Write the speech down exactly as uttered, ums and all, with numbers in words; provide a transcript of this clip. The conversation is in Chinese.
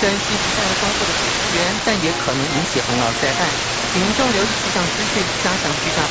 虽然既不带来丰富的水资源，但也可能引起洪涝灾害。请民众留意气象资讯，加强居家